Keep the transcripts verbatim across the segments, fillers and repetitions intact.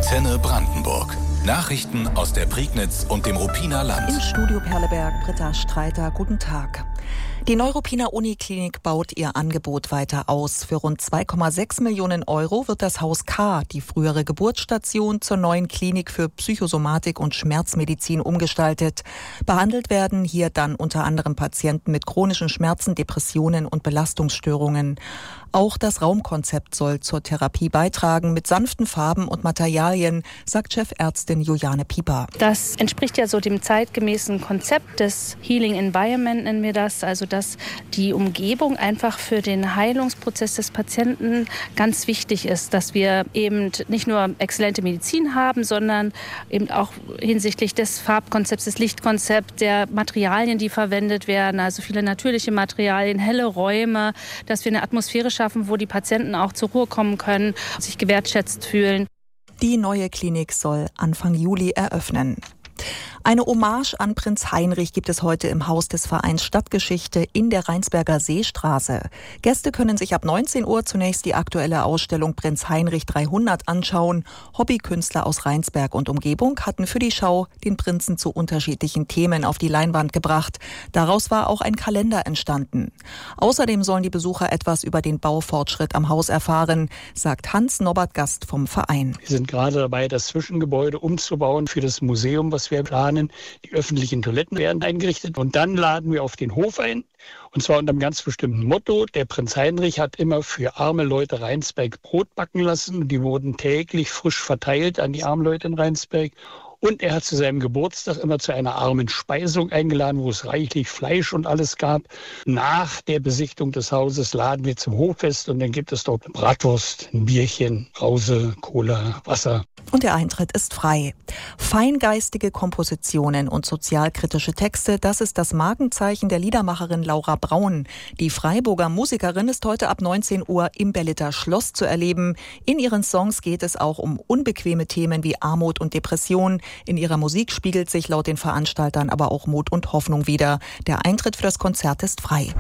Antenne Brandenburg. Nachrichten aus der Prignitz und dem Ruppiner Land. Im Studio Perleberg, Britta Streiter, guten Tag. Die Neuruppiner Uniklinik baut ihr Angebot weiter aus. Für rund zwei Komma sechs Millionen Euro wird das Haus K, die frühere Geburtsstation, zur neuen Klinik für Psychosomatik und Schmerzmedizin umgestaltet. Behandelt werden hier dann unter anderem Patienten mit chronischen Schmerzen, Depressionen und Belastungsstörungen. Auch das Raumkonzept soll zur Therapie beitragen mit sanften Farben und Materialien, sagt Chefärztin Juliane Pieper. Das entspricht ja so dem zeitgemäßen Konzept des Healing Environment, nennen wir das. Also dass die Umgebung einfach für den Heilungsprozess des Patienten ganz wichtig ist. Dass wir eben nicht nur exzellente Medizin haben, sondern eben auch hinsichtlich des Farbkonzepts, des Lichtkonzepts, der Materialien, die verwendet werden. Also viele natürliche Materialien, helle Räume, dass wir eine Atmosphäre schaffen, wo die Patienten auch zur Ruhe kommen können, sich gewertschätzt fühlen. Die neue Klinik soll Anfang Juli eröffnen. Eine Hommage an Prinz Heinrich gibt es heute im Haus des Vereins Stadtgeschichte in der Rheinsberger Seestraße. Gäste können sich ab neunzehn Uhr zunächst die aktuelle Ausstellung Prinz Heinrich dreihundert anschauen. Hobbykünstler aus Rheinsberg und Umgebung hatten für die Schau den Prinzen zu unterschiedlichen Themen auf die Leinwand gebracht. Daraus war auch ein Kalender entstanden. Außerdem sollen die Besucher etwas über den Baufortschritt am Haus erfahren, sagt Hans Norbert Gast vom Verein. Wir sind gerade dabei, das Zwischengebäude umzubauen für das Museum, was wir planen. Die öffentlichen Toiletten werden eingerichtet und dann laden wir auf den Hof ein. Und zwar unter einem ganz bestimmten Motto. Der Prinz Heinrich hat immer für arme Leute Rheinsberg Brot backen lassen. Die wurden täglich frisch verteilt an die armen Leute in Rheinsberg. Und er hat zu seinem Geburtstag immer zu einer armen Speisung eingeladen, wo es reichlich Fleisch und alles gab. Nach der Besichtigung des Hauses laden wir zum Hoffest und dann gibt es dort Bratwurst, ein Bierchen, Brause, Cola, Wasser. Und der Eintritt ist frei. Feingeistige Kompositionen und sozialkritische Texte, das ist das Markenzeichen der Liedermacherin Laura Braun. Die Freiburger Musikerin ist heute ab neunzehn Uhr im Berlither Schloss zu erleben. In ihren Songs geht es auch um unbequeme Themen wie Armut und Depression. In ihrer Musik spiegelt sich laut den Veranstaltern aber auch Mut und Hoffnung wider. Der Eintritt für das Konzert ist frei.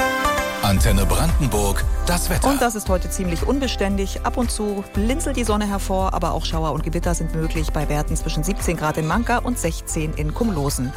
Antenne Brandenburg, das Wetter. Und das ist heute ziemlich unbeständig. Ab und zu blinzelt die Sonne hervor, aber auch Schauer und Gewitter sind möglich bei Werten zwischen siebzehn Grad in Manka und sechzehn in Kumlosen.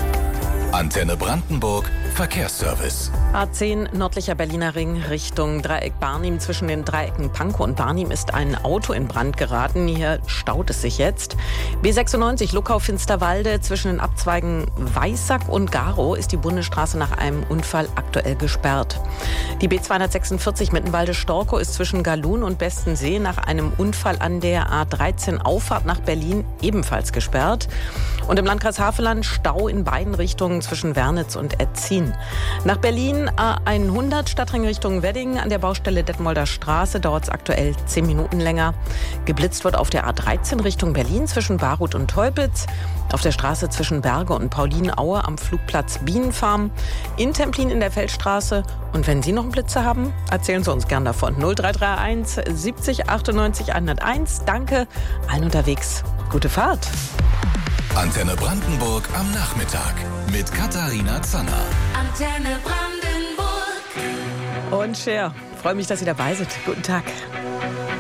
Antenne Brandenburg, Verkehrsservice. A zehn nördlicher Berliner Ring Richtung Dreieck Barnim. Zwischen den Dreiecken Pankow und Barnim ist ein Auto in Brand geraten. Hier staut es sich jetzt. B sechsundneunzig Luckau-Finsterwalde. Zwischen den Abzweigen Weissack und Garow ist die Bundesstraße nach einem Unfall aktuell gesperrt. Die B zweihundertsechsundvierzig Mittenwalde-Storkow ist zwischen Galun und Bestensee nach einem Unfall an der A dreizehn Auffahrt nach Berlin ebenfalls gesperrt. Und im Landkreis Havelland Stau in beiden Richtungen zwischen Wernitz und Etzin. Nach Berlin A hundert Stadtring Richtung Wedding an der Baustelle Detmolder Straße dauert es aktuell zehn Minuten länger. Geblitzt wird auf der A dreizehn Richtung Berlin zwischen Baruth und Teupitz. Auf der Straße zwischen Berge und Paulinaue am Flugplatz Bienenfarm. In Templin in der Feldstraße. Und wenn Sie noch einen Blitzer haben, erzählen Sie uns gern davon. null drei drei eins siebzig achtundneunzig hunderteins. Danke. Allen unterwegs. Gute Fahrt. Antenne Brandenburg am Nachmittag mit Katharina Zanner. Antenne Brandenburg. Und Cher, freue mich, dass Sie dabei sind. Guten Tag.